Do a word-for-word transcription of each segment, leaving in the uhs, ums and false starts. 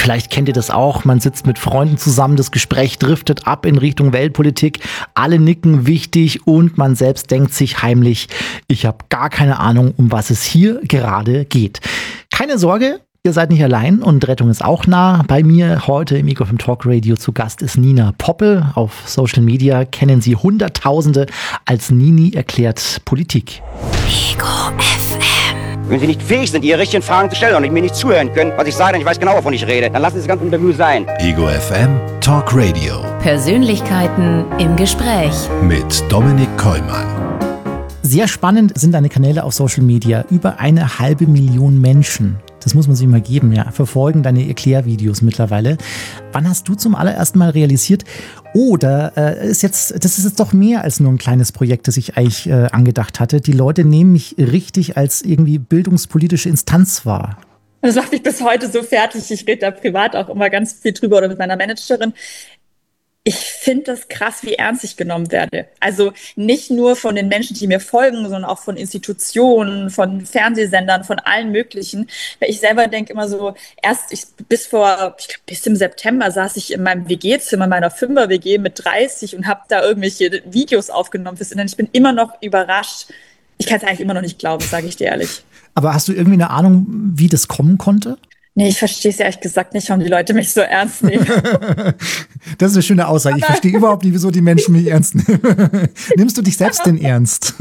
Vielleicht kennt ihr das auch, man sitzt mit Freunden zusammen, das Gespräch driftet ab in Richtung Weltpolitik, alle nicken wichtig und man selbst denkt sich heimlich, ich habe gar keine Ahnung, um was es hier gerade geht. Keine Sorge, ihr seid nicht allein und Rettung ist auch nah. Bei mir heute im Ego F M Talk Radio zu Gast ist Nina Poppel. Auf Social Media kennen sie Hunderttausende als Nini erklärt Politik. Ego F M. Wenn Sie nicht fähig sind, Ihre richtigen Fragen zu stellen und mir nicht zuhören können, was ich sage, dann ich weiß genau, wovon ich rede, dann lassen Sie das ganze Interview sein. Ego F M Talk Radio. Persönlichkeiten im Gespräch. Mit Dominik Kollmann. Sehr spannend sind deine Kanäle auf Social Media. Über eine halbe Million Menschen, das muss man sich mal geben, ja, verfolgen deine Erklärvideos mittlerweile. Wann hast du zum allerersten Mal realisiert, oh, da äh, ist jetzt, das ist jetzt doch mehr als nur ein kleines Projekt, das ich eigentlich äh, angedacht hatte. Die Leute nehmen mich richtig als irgendwie bildungspolitische Instanz wahr. Das macht mich bis heute so fertig. Ich rede da privat auch immer ganz viel drüber oder mit meiner Managerin. Ich finde das krass, wie ernst ich genommen werde. Also nicht nur von den Menschen, die mir folgen, sondern auch von Institutionen, von Fernsehsendern, von allen möglichen. Weil ich selber denke immer so, erst ich, bis vor, ich glaube, bis im September saß ich in meinem W G-Zimmer, meiner Fünfer-W G mit dreißig und habe da irgendwelche Videos aufgenommen fürs Internet. Ich bin immer noch überrascht. Ich kann es eigentlich immer noch nicht glauben, sage ich dir ehrlich. Aber hast du irgendwie eine Ahnung, wie das kommen konnte? Nee, ich verstehe es ehrlich gesagt nicht, warum die Leute mich so ernst nehmen. Das ist eine schöne Aussage. Ich verstehe überhaupt nicht, wieso die Menschen mich ernst nehmen. Nimmst du dich selbst denn ernst?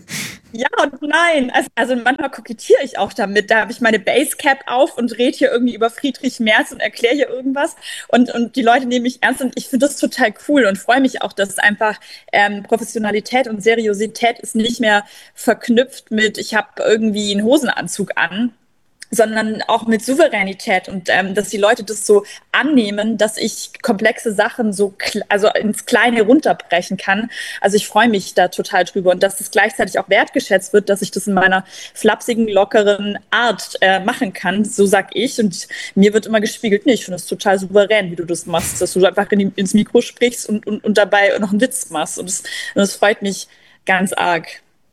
Ja und nein. Also, also manchmal kokettiere ich auch damit. Da habe ich meine Basecap auf und rede hier irgendwie über Friedrich Merz und erkläre hier irgendwas. Und, und die Leute nehmen mich ernst und ich finde das total cool und freue mich auch, dass einfach ähm, Professionalität und Seriosität ist nicht mehr verknüpft mit, ich habe irgendwie einen Hosenanzug an, sondern auch mit Souveränität und ähm, dass die Leute das so annehmen, dass ich komplexe Sachen so kl- also ins Kleine runterbrechen kann. Also ich freue mich da total drüber und dass es gleichzeitig auch wertgeschätzt wird, dass ich das in meiner flapsigen, lockeren Art äh, machen kann. So sag ich und mir wird immer gespiegelt, nee, ich finde es total souverän, wie du das machst, dass du einfach in die, ins Mikro sprichst und, und, und dabei noch einen Witz machst und das, und das freut mich ganz arg.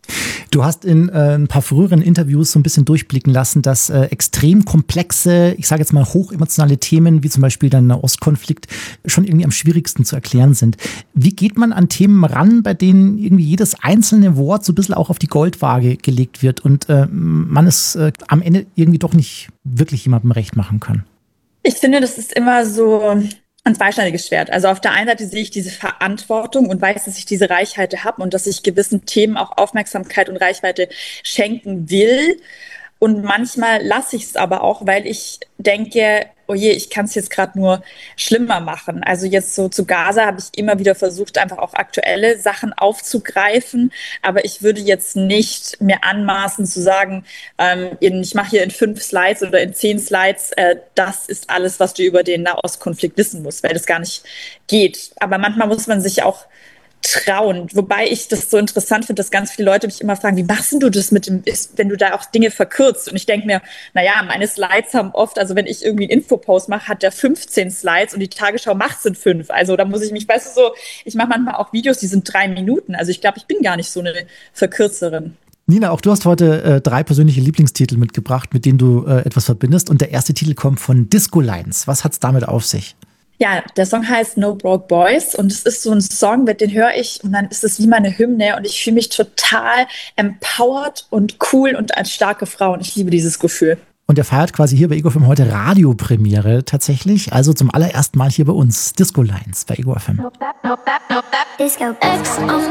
Du hast in äh, ein paar früheren Interviews so ein bisschen durchblicken lassen, dass äh, extrem komplexe, ich sage jetzt mal hochemotionale Themen, wie zum Beispiel der Nahostkonflikt, schon irgendwie am schwierigsten zu erklären sind. Wie geht man an Themen ran, bei denen irgendwie jedes einzelne Wort so ein bisschen auch auf die Goldwaage gelegt wird und äh, man es äh, am Ende irgendwie doch nicht wirklich jemandem recht machen kann? Ich finde, das ist immer so ein zweischneidiges Schwert. Also auf der einen Seite sehe ich diese Verantwortung und weiß, dass ich diese Reichweite habe und dass ich gewissen Themen auch Aufmerksamkeit und Reichweite schenken will. Und manchmal lasse ich es aber auch, weil ich denke, oh je, ich kann es jetzt gerade nur schlimmer machen. Also jetzt so zu Gaza habe ich immer wieder versucht, einfach auch aktuelle Sachen aufzugreifen. Aber ich würde jetzt nicht mir anmaßen zu sagen, ähm, ich mache hier in fünf Slides oder in zehn Slides, äh, das ist alles, was du über den Nahostkonflikt wissen musst, weil das gar nicht geht. Aber manchmal muss man sich auch trauen. Wobei ich das so interessant finde, dass ganz viele Leute mich immer fragen, wie machst du das mit dem, wenn du da auch Dinge verkürzt? Und ich denke mir, naja, meine Slides haben oft, also wenn ich irgendwie einen Infopost mache, hat der fünfzehn Slides und die Tagesschau macht es in fünf. Also da muss ich mich, weißt du so, ich mache manchmal auch Videos, die sind drei Minuten. Also ich glaube, ich bin gar nicht so eine Verkürzerin. Nina, auch du hast heute äh, drei persönliche Lieblingstitel mitgebracht, mit denen du äh, etwas verbindest. Und der erste Titel kommt von Disco Lines. Was hat's damit auf sich? Ja, der Song heißt No Broke Boys und es ist so ein Song, den höre ich und dann ist es wie meine Hymne und ich fühle mich total empowered und cool und als starke Frau und ich liebe dieses Gefühl. Und er feiert quasi hier bei Ego F M heute Radiopremiere tatsächlich, also zum allerersten Mal hier bei uns Disco Lines bei Ego F M. Disco X